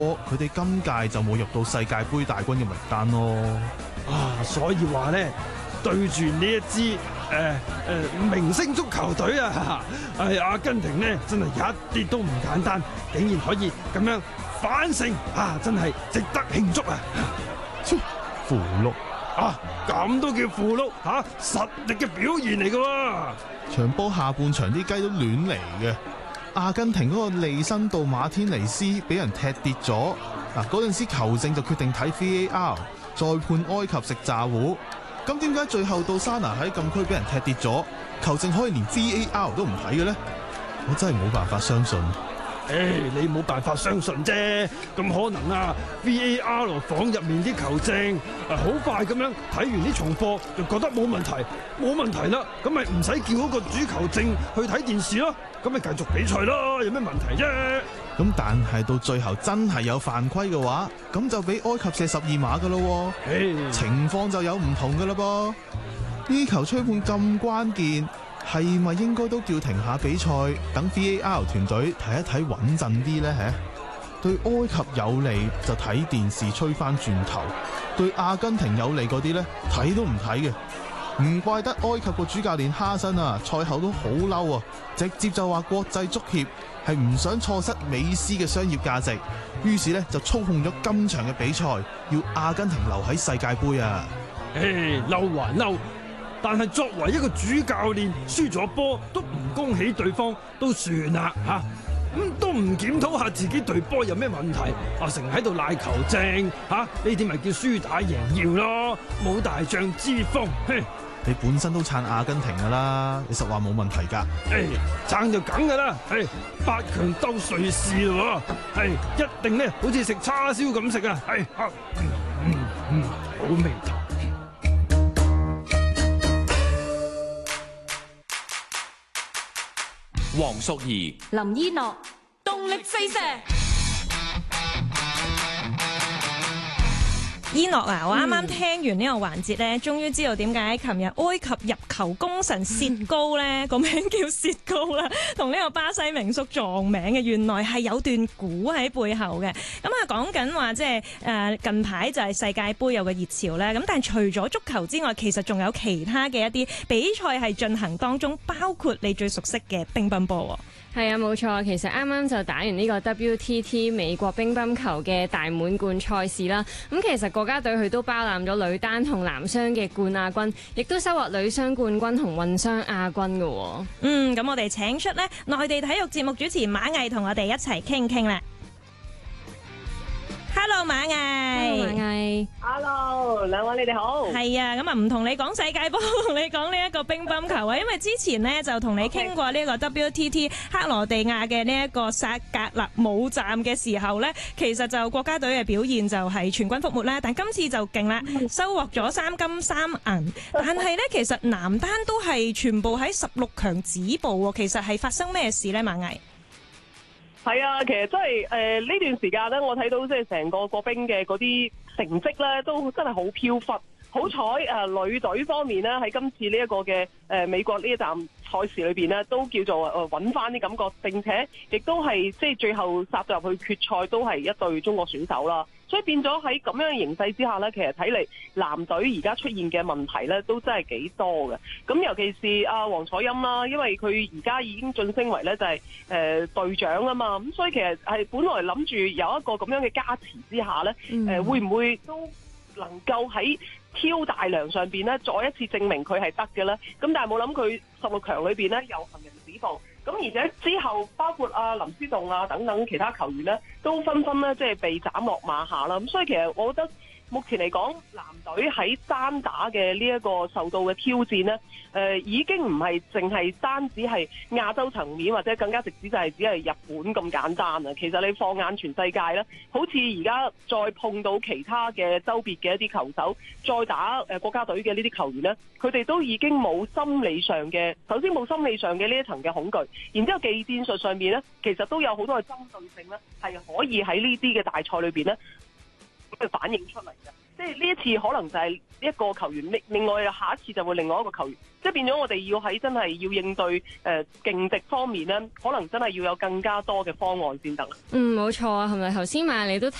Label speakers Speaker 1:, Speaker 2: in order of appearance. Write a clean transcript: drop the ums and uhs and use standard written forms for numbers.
Speaker 1: 佢哋今屆就冇入到世界盃大軍嘅名單咯。
Speaker 2: 所以話咧，對住呢一支明星足球隊啊，阿根廷呢真係一啲都唔簡單，竟然可以咁樣反勝真係值得慶祝啊！
Speaker 1: 符碌
Speaker 2: 咁都叫符碌實力嘅表現嚟㗎喎。
Speaker 1: 場波下半場啲雞都亂嚟嘅。阿根廷嗰個利申道馬天尼斯俾人踢跌咗，嗰陣時球證就決定睇 VAR， 再判埃及食炸糊。咁點解最後到沙拿喺禁區俾人踢跌咗，球證可以連 VAR 都唔睇嘅呢？我真係冇辦法相信。
Speaker 2: 你冇辦法相信啫，咁可能VAR 房入面啲球證好快咁樣睇完啲重播就覺得冇問題啦，咁咪唔使叫嗰個主球證去睇電視咯，咁咪繼續比賽咯，有咩問題啫？
Speaker 1: 咁但係到最後真係有犯規嘅話，咁就俾埃及射12碼噶咯，情況就有唔同噶啦噃。呢球吹判咁關鍵，係咪應該都叫停下比賽，等 VAR 團隊睇一睇穩陣啲呢？對埃及有利就睇電視吹翻轉頭，對阿根廷有利嗰啲呢，睇都唔睇嘅。唔怪得埃及個主教練哈森賽後都好嬲啊，直接就話國際足協係唔想錯失美斯嘅商業價值，於是呢就操控咗今場嘅比賽，要阿根廷留喺世界盃啊！
Speaker 2: 嬲還嬲，但係作為一個主教練，輸咗波都唔恭喜對方都算啦都唔檢討下自己隊波有咩問題，成日喺度賴球證呢啲咪叫輸打贏要咯，冇大將之風。
Speaker 1: 你本身都撐阿根廷噶啦，你實話冇問題噶。
Speaker 2: 撐就梗噶啦，8強鬥瑞士咯，一定咧好似食叉燒咁食啊，好味道。
Speaker 3: 黃淑儀、
Speaker 4: 林依諾，動力四射。
Speaker 5: 依諾我啱啱聽完呢個環節咧，終於知道點解琴日埃及入球功臣薛高咧個名叫薛高啦，同呢個巴西名宿撞名嘅，原來係有段故喺背後嘅。咁講緊話即係近排就係世界盃有個熱潮咧，咁但係除咗足球之外，其實仲有其他嘅一啲比賽係進行當中，包括你最熟悉嘅乒乓波。
Speaker 6: 係啊，冇錯，其實啱啱就打完呢個 WTT 美國乒乓球嘅大滿貫賽事啦。咁其實國家隊佢都包攬咗女單同男雙嘅冠亞軍，亦都收穫女雙冠軍同混雙亞軍㗎喎。
Speaker 5: 咁我哋請出呢內地體育節目主持馬毅同我哋一齊傾傾啦。Hello 馬毅
Speaker 7: ，Hello 兩位你哋好。
Speaker 5: 係啊，咁唔同你講世界盃，同你講呢一個乒乓球啊，因為之前呢就同你傾過呢個 WTT 克羅地亞嘅呢一個薩格勒姆站嘅時候呢，其實就國家隊嘅表現就係全軍覆沒啦，但今次就勁啦，收穫咗3金3銀，但係呢，其實男單都係全部喺16強止步喎，其實係發生咩事呢？馬毅？
Speaker 7: 係啊，其實真係呢段時間咧，我睇到即係成個國乒嘅嗰啲成績咧，都真係好飄忽。好彩女隊方面咧，喺今次呢一個嘅美國呢一站賽事裏邊咧，都叫做揾翻啲感覺，並且亦都係即係最後殺咗入去決賽，都係一隊中國選手啦。所以變咗喺咁樣嘅形勢之下咧，其實睇嚟男隊而家出現嘅問題咧，都真係幾多嘅。咁尤其是阿黃楚欽啦，因為佢而家已經晉升為咧就係隊長啊嘛，咁所以其實係本來諗住有一個咁樣嘅加持之下咧，會唔會都能夠喺挑大梁上邊咧，再一次證明佢係得嘅咧？咁但係冇諗佢16強裏邊咧又行人止步。咁而且之後包括林書棟等等其他球員咧，都紛紛咧即係被斬落馬下啦。咁所以其實我覺得目前嚟講，男隊喺單打嘅呢一個受到嘅挑戰咧，已經唔係淨係單止係亞洲層面，或者更加直指就係只係日本咁簡單啊！其實你放眼全世界咧，好似而家再碰到其他嘅周別嘅一啲球手，再打國家隊嘅呢啲球員咧，佢哋都已經冇心理上嘅，首先冇心理上嘅呢一層嘅恐懼，然之後技戰術上面咧，其實都有好多嘅針對性咧，係可以喺呢啲嘅大賽裏邊咧，反映出嚟嘅， 即係呢一次可能就係一個球員，另外下一次就會另外一個球員，即係變咗我哋要喺真係要應對競值方面咧，可能真係要有更加多嘅方案先得。
Speaker 6: 冇錯啊，係咪頭先馬你都提